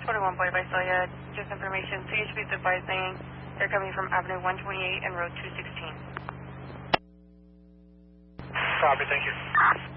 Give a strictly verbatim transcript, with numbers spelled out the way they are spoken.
forty-one Boyd Visalia, just information. So you should be advising they're coming from Avenue one twenty-eight and Road two sixteen. Copy, thank you.